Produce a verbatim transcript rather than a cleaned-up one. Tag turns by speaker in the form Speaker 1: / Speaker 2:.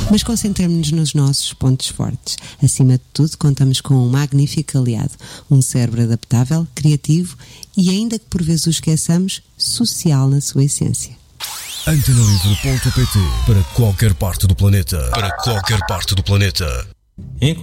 Speaker 1: Mas concentremos-nos nos nossos pontos fortes. Acima de tudo, contamos com um magnífico aliado, um cérebro adaptável, criativo e, ainda que por vezes o esqueçamos, social na sua essência.
Speaker 2: Antena Livre ponto pt, para qualquer parte do planeta. Para qualquer parte do planeta.